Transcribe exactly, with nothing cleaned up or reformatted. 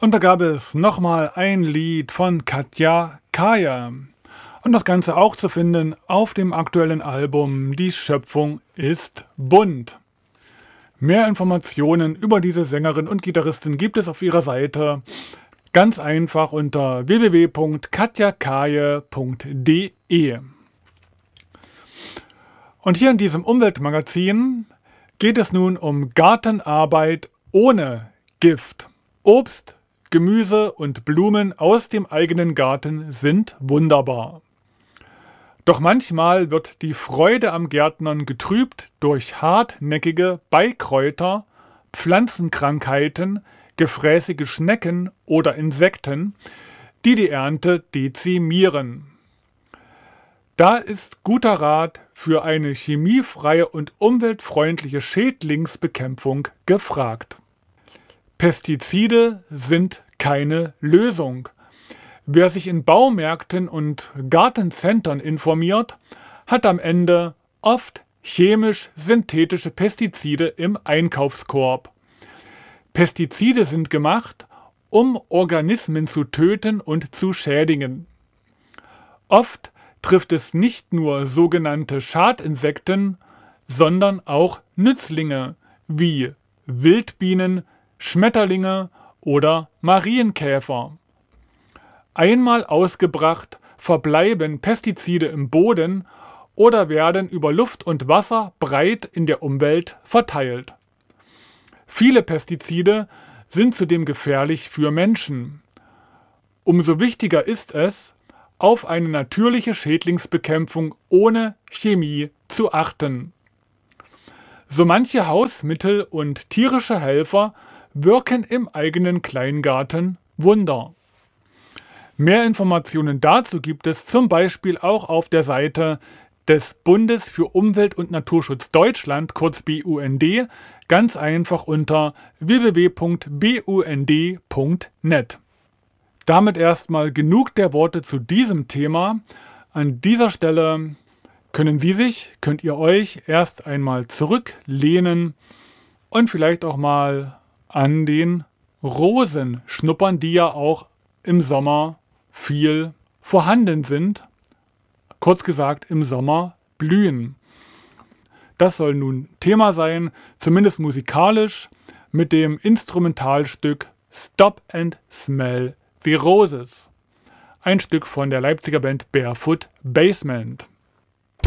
Und da gab es nochmal ein Lied von Katja Kaye. Und das Ganze auch zu finden auf dem aktuellen Album Die Schöpfung ist bunt. Mehr Informationen über diese Sängerin und Gitarristin gibt es auf ihrer Seite ganz einfach unter w w w punkt katja kaye punkt d e. Und hier in diesem Umweltmagazin geht es nun um Gartenarbeit ohne Gift. Obst, Gemüse und Blumen aus dem eigenen Garten sind wunderbar. Doch manchmal wird die Freude am Gärtnern getrübt durch hartnäckige Beikräuter, Pflanzenkrankheiten, gefräßige Schnecken oder Insekten, die die Ernte dezimieren. Da ist guter Rat für eine chemiefreie und umweltfreundliche Schädlingsbekämpfung gefragt. Pestizide sind keine Lösung. Wer sich in Baumärkten und Gartencentern informiert, hat am Ende oft chemisch-synthetische Pestizide im Einkaufskorb. Pestizide sind gemacht, um Organismen zu töten und zu schädigen. Oft trifft es nicht nur sogenannte Schadinsekten, sondern auch Nützlinge wie Wildbienen, Schmetterlinge oder Marienkäfer. Einmal ausgebracht, verbleiben Pestizide im Boden oder werden über Luft und Wasser breit in der Umwelt verteilt. Viele Pestizide sind zudem gefährlich für Menschen. Umso wichtiger ist es, auf eine natürliche Schädlingsbekämpfung ohne Chemie zu achten. So manche Hausmittel und tierische Helfer wirken im eigenen Kleingarten Wunder. Mehr Informationen dazu gibt es zum Beispiel auch auf der Seite des Bundes für Umwelt und Naturschutz Deutschland, kurz B U N D, ganz einfach unter w w w punkt b u n d punkt net. Damit erstmal genug der Worte zu diesem Thema. An dieser Stelle können Sie sich, könnt ihr euch erst einmal zurücklehnen und vielleicht auch mal an den Rosen schnuppern, die ja auch im Sommer viel vorhanden sind. Kurz gesagt, im Sommer blühen. Das soll nun Thema sein, zumindest musikalisch, mit dem Instrumentalstück Stop and Smell the Roses. Ein Stück von der Leipziger Band Barefoot Basement.